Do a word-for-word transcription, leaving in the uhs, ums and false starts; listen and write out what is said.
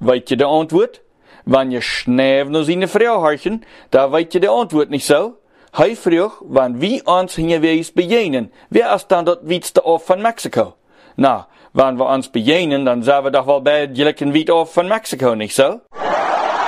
weet je de Antwort? Wenn je schnell nur seine Frau horchen, da weet je de Antwort nicht so. Hij vroeg, wann wie uns hingewees bejenen, wer ist dann dort weitste Ort von Mexiko? Na, wenn wir uns bejenen, dann sind wir doch wohl bald gleich weit auf von Mexiko, nicht so?